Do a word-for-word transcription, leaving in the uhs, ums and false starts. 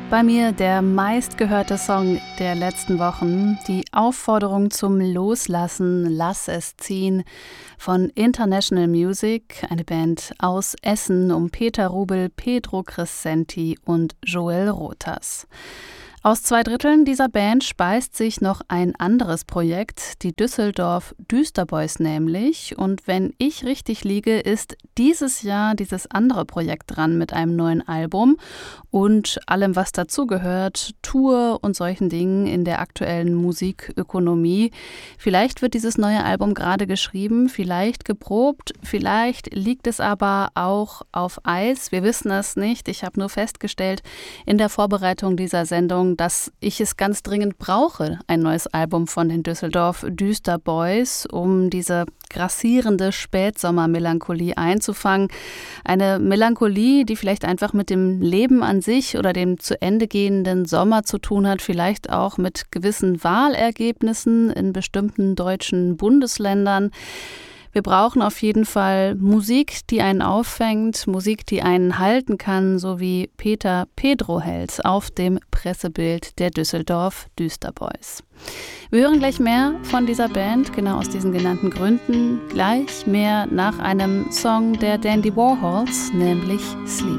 Bei mir der meistgehörte Song der letzten Wochen, die Aufforderung zum Loslassen, Lass es ziehen von International Music, eine Band aus Essen um Peter Rubel, Pedro Crescenti und Joel Rotas. Aus zwei Dritteln dieser Band speist sich noch ein anderes Projekt, die Düsseldorf Düsterboys nämlich. Und wenn ich richtig liege, ist dieses Jahr dieses andere Projekt dran mit einem neuen Album und allem, was dazugehört, Tour und solchen Dingen in der aktuellen Musikökonomie. Vielleicht wird dieses neue Album gerade geschrieben, vielleicht geprobt, vielleicht liegt es aber auch auf Eis. Wir wissen es nicht. Ich habe nur festgestellt in der Vorbereitung dieser Sendung, dass ich es ganz dringend brauche, ein neues Album von den Düsseldorf Düsterboys, um diese grassierende Spätsommermelancholie einzufangen. Eine Melancholie, die vielleicht einfach mit dem Leben an sich oder dem zu Ende gehenden Sommer zu tun hat, vielleicht auch mit gewissen Wahlergebnissen in bestimmten deutschen Bundesländern. Wir brauchen auf jeden Fall Musik, die einen auffängt, Musik, die einen halten kann, so wie Peter Pedro hält auf dem Pressebild der Düsseldorf Düsterboys. Wir hören gleich mehr von dieser Band, genau aus diesen genannten Gründen, gleich mehr nach einem Song der Dandy Warhols, nämlich Sleep.